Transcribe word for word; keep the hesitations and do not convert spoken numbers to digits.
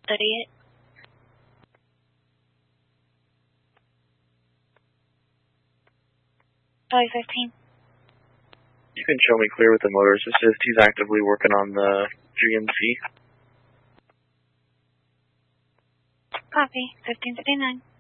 thirty-eight. Charlie fifteen. You can show me clear with the motor assist. He's actively working on the G M C. Copy. fifteen fifty-nine.